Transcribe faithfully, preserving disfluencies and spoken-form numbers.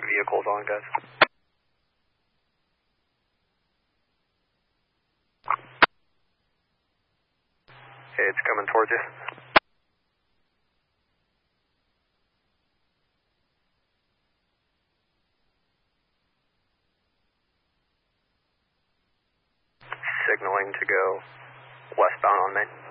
vehicles on, guys. Okay, it's coming towards you. Signaling to go westbound on Main.